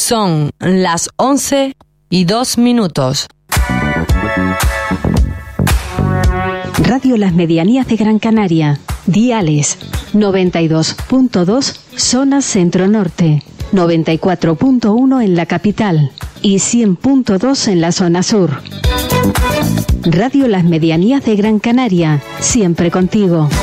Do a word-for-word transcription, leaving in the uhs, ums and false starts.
Son las once y dos minutos. Radio Las Medianías de Gran Canaria. Diales noventa y dos punto dos zona centro-norte, noventa y cuatro punto uno en la capital y cien punto dos en la zona sur. Radio Las Medianías de Gran Canaria, siempre contigo.